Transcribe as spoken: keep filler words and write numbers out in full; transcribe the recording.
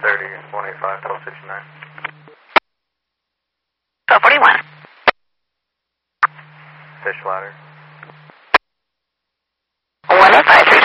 thirty, one eighty-five, twelve sixty-nine. twelve forty-one. Fish ladder. one oh five, three